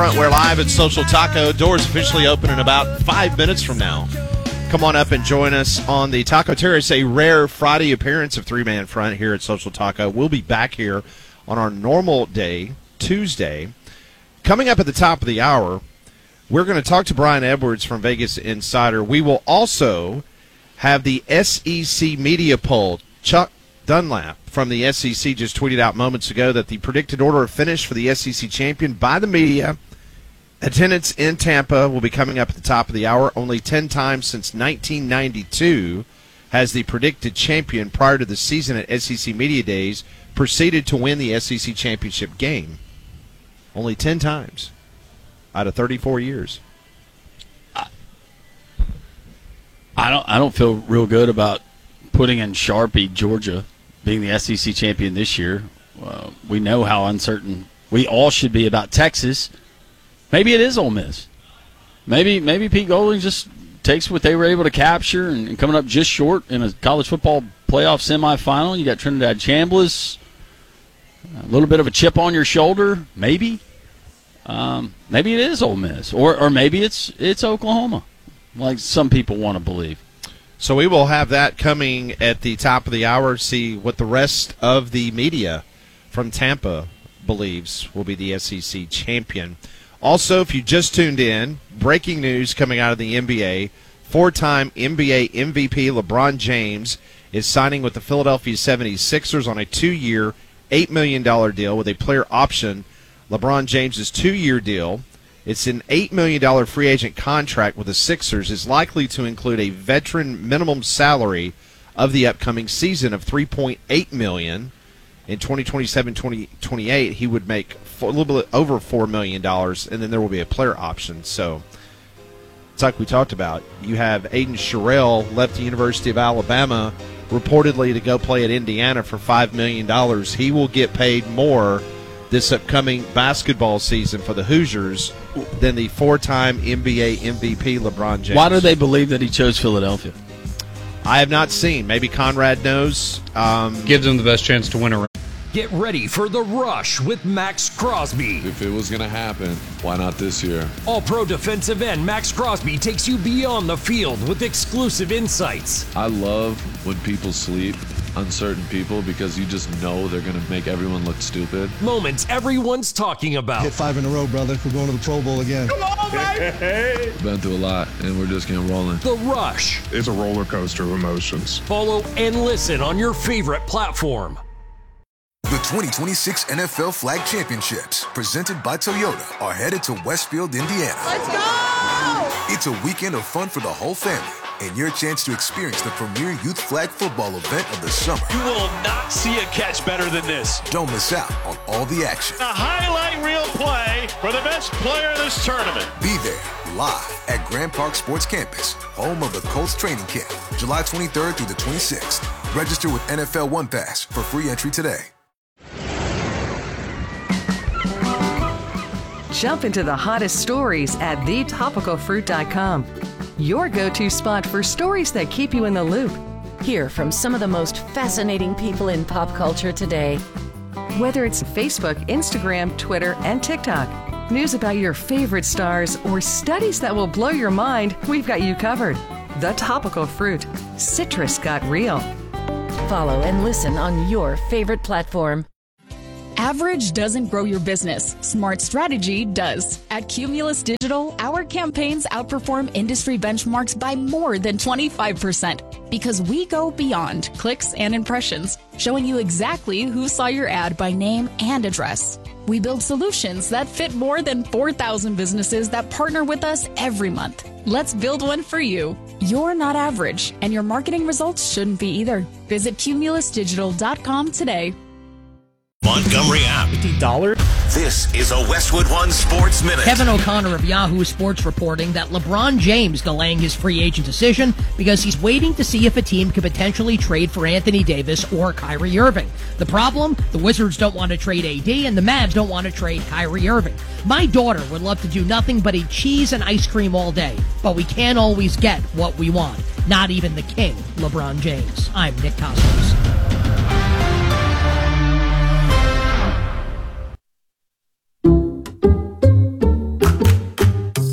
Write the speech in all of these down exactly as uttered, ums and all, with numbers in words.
We're live at Social Taco. Doors officially open in about five minutes from now. Come on up and join us on the Taco Terrace, a rare Friday appearance of Three Man Front here at Social Taco. We'll be back here on our normal day, Tuesday. Coming up at the top of the hour, we're going to talk to Brian Edwards from Vegas Insider. We will also have the S E C media poll. Chuck Dunlap from the S E C just tweeted out moments ago that the predicted order of finish for the S E C champion by the media. Attendance in Tampa will be coming up at the top of the hour. Only ten times since nineteen ninety-two has the predicted champion prior to the season at S E C Media Days proceeded to win the S E C championship game. Only ten times out of thirty-four years. I, I don't. I don't feel real good about putting in Sharpie, Georgia, being the S E C champion this year. Uh, we know how uncertain we all should be about Texas. Maybe it is Ole Miss. Maybe maybe Pete Golding just takes what they were able to capture and, and coming up just short in a college football playoff semifinal. You got Trinidad Chambliss, a little bit of a chip on your shoulder, maybe. Um, maybe it is Ole Miss, or or maybe it's it's Oklahoma, like some people want to believe. So we will have that coming at the top of the hour. See what the rest of the media from Tampa believes will be the S E C champion. Also, if you just tuned in, breaking news coming out of the N B A. Four-time N B A M V P LeBron James is signing with the Philadelphia seventy-sixers on a two-year, eight million dollars deal with a player option. LeBron James' two-year deal, it's an eight million dollars free agent contract with the Sixers, is likely to include a veteran minimum salary of the upcoming season of three point eight million dollars. In twenty twenty-seven twenty twenty-eight, he would make a little bit over four million dollars, and then there will be a player option. So it's like we talked about. You have Aiden Sherrill left the University of Alabama reportedly to go play at Indiana for five million dollars. He will get paid more this upcoming basketball season for the Hoosiers than the four-time N B A M V P LeBron James. Why do they believe that he chose Philadelphia? I have not seen. Maybe Conrad knows. Um, Gives them the best chance to win a. Get ready for The Rush with Max Crosby. If it was going to happen, why not this year? All-pro defensive end Max Crosby takes you beyond the field with exclusive insights. I love when people sleep, uncertain people, because you just know they're going to make everyone look stupid. Moments everyone's talking about. Hit five in a row, brother. We're going to the Pro Bowl again. Come on, baby! We've been through a lot, and we're just getting rolling. The Rush. It's a roller coaster of emotions. Follow and listen on your favorite platform. The twenty twenty-six N F L Flag Championships, presented by Toyota, are headed to Westfield, Indiana. Let's go! It's a weekend of fun for the whole family, and your chance to experience the premier youth flag football event of the summer. You will not see a catch better than this. Don't miss out on all the action. A highlight reel play for the best player of this tournament. Be there, live at Grand Park Sports Campus, home of the Colts training camp, July twenty-third through the twenty-sixth. Register with N F L One Pass for free entry today. Jump into the hottest stories at the topical fruit dot com. Your go-to spot for stories that keep you in the loop. Hear from some of the most fascinating people in pop culture today. Whether it's Facebook, Instagram, Twitter, and TikTok, news about your favorite stars, or studies that will blow your mind, we've got you covered. The Topical Fruit. Citrus got real. Follow and listen on your favorite platform. Average doesn't grow your business. Smart strategy does. At Cumulus Digital, our campaigns outperform industry benchmarks by more than twenty-five percent because we go beyond clicks and impressions, showing you exactly who saw your ad by name and address. We build solutions that fit more than four thousand businesses that partner with us every month. Let's build one for you. You're not average, and your marketing results shouldn't be either. Visit cumulus digital dot com today. Montgomery app. fifty dollars. This is a Westwood One Sports Minute. Kevin O'Connor of Yahoo Sports reporting that LeBron James delaying his free agent decision because he's waiting to see if a team could potentially trade for Anthony Davis or Kyrie Irving. The problem? The Wizards don't want to trade A D and the Mavs don't want to trade Kyrie Irving. My daughter would love to do nothing but eat cheese and ice cream all day, but we can't always get what we want. Not even the king, LeBron James. I'm Nick Cosmos.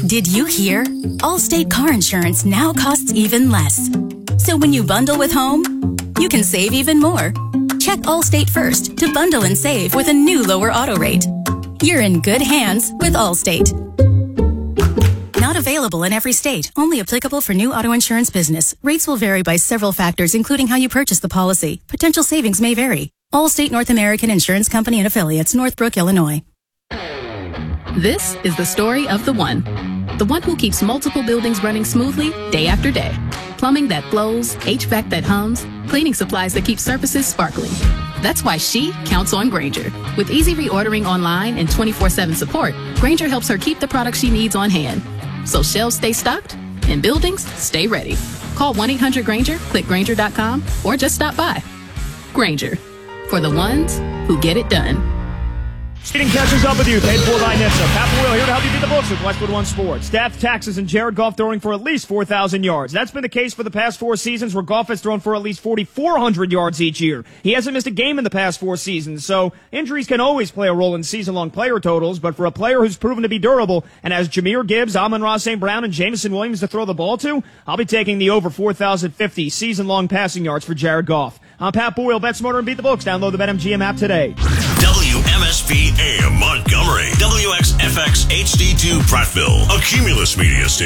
Did you hear? Allstate car insurance now costs even less. So when you bundle with home, you can save even more. Check Allstate first to bundle and save with a new lower auto rate. You're in good hands with Allstate. Not available in every state. Only applicable for new auto insurance business. Rates will vary by several factors, including how you purchase the policy. Potential savings may vary. Allstate North American Insurance Company and Affiliates, Northbrook, Illinois. This is the story of the one. The one who keeps multiple buildings running smoothly day after day. Plumbing that flows, H V A C that hums, cleaning supplies that keep surfaces sparkling. That's why she counts on Grainger. With easy reordering online and twenty-four seven support, Grainger helps her keep the products she needs on hand. So shelves stay stocked and buildings stay ready. Call one eight hundred Grainger, click Grainger dot com, or just stop by. Grainger, for the ones who get it done. Speeding catches up with you, paid for by N H T S A. Pat Boyle here to help you beat the books with Westwood One Sports. Death, taxes, and Jared Goff throwing for at least four thousand yards. That's been the case for the past four seasons, where Goff has thrown for at least forty-four hundred yards each year. He hasn't missed a game in the past four seasons, so injuries can always play a role in season-long player totals, but for a player who's proven to be durable and has Jahmyr Gibbs, Amon-Ra Saint Brown, and Jameson Williams to throw the ball to, I'll be taking the over four thousand fifty season-long passing yards for Jared Goff. I'm Pat Boyle. Bet smarter and beat the books. Download the BetMGM app today. W M S P A M Montgomery. W X F X H D two Prattville. A Cumulus Media Station.